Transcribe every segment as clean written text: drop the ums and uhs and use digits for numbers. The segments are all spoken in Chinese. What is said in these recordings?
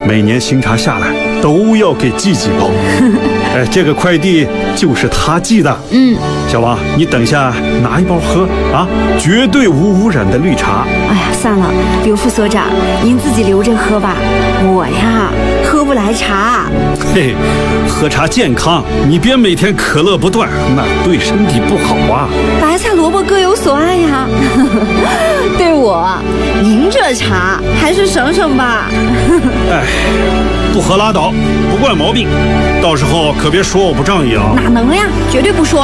每年新茶下来都要给寄几包。哎，这个快递就是他寄的。小王，你等下拿一包喝啊，绝对无污染的绿茶。 哎呀，算了，刘副所长，您自己留着喝吧。我呀，喝不来茶。 嘿，喝茶健康，你别每天可乐不断，那对身体不好啊。 白菜萝卜各有所爱呀。对我，您这茶还是省省吧。 哎，不喝拉倒，不惯毛病，到时候可别说我不仗义啊。 哪能呀，绝对不说。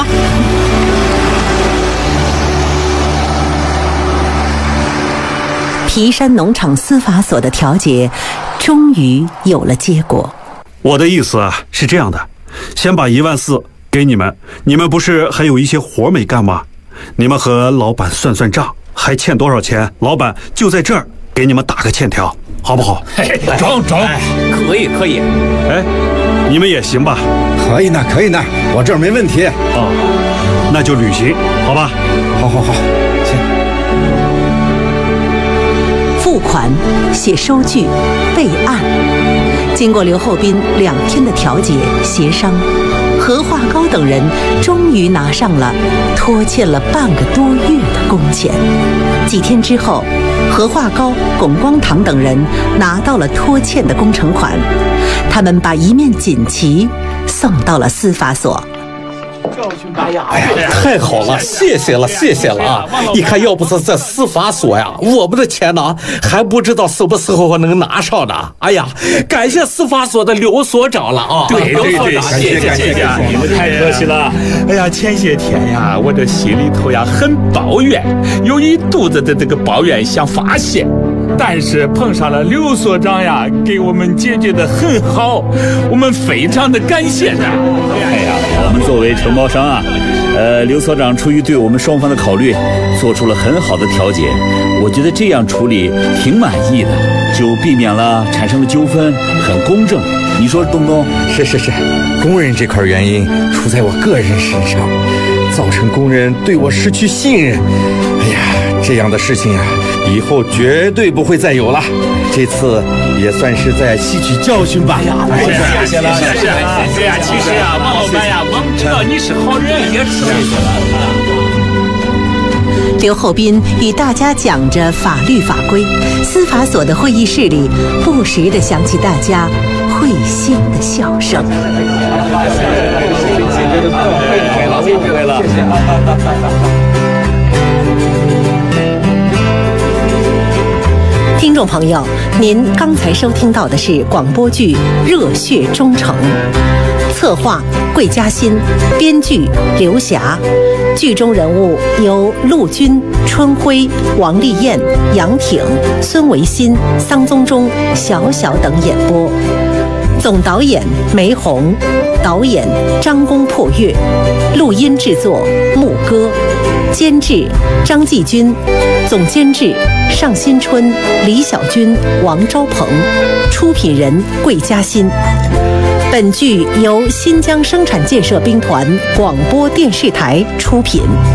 皮山农场司法所的调解终于有了结果。 我的意思啊是这样的，先把14000给你们，你们不是还有一些活没干吗？你们和老板算算账，还欠多少钱，老板就在这儿给你们打个欠条，好不好？ 中，可以。 哎，你们也行吧？ 可以呢，我这儿没问题。 那就履行，好吧？ 好，行。 付款、写收据、备案。经过刘厚斌2天的调解协商，何化高等人终于拿上了拖欠了半个多月的工钱。几天之后，何化高、龚光堂等人拿到了拖欠的工程款，他们把一面锦旗送到了司法所。 哎呀，太好了，谢谢了啊！你看，要不是这司法所呀，我们的钱呢还不知道什么时候能拿上呢。哎呀，感谢司法所的刘所长了啊！ 对，谢谢，你们太客气了。哎呀，前些天呀，我这心里头呀很抱怨，有一肚子的这个抱怨想发泄。但是碰上了刘所长呀，给我们解决得很好，我们非常的感谢他。 哎呀，我们作为承包商啊，刘所长出于对我们双方的考虑，做出了很好的调解，我觉得这样处理挺满意的，就避免了产生的纠纷，很公正。你说东东？ 是，工人这块原因出在我个人身上，造成工人对我失去信任。哎呀，这样的事情呀，以后绝对不会再有了。这次也算是在吸取教训吧。 谢谢了。对呀，其实啊，王老板呀，我们知道你是好人，也是。 刘厚斌与大家讲着法律法规，司法所的会议室里不时地响起大家会心的笑声。 谢了。 听众朋友，您刚才收听到的是广播剧《热血忠诚》，策划桂嘉欣，编剧刘霞，剧中人物由陆军、春晖、王丽燕、杨挺、孙维新、桑宗忠、小小等演播。总导演梅红，导演张公破月，录音制作牧歌，监制张继军，总监制尚新春、李小军、王昭鹏，出品人桂嘉欣。本剧由新疆生产建设兵团广播电视台出品。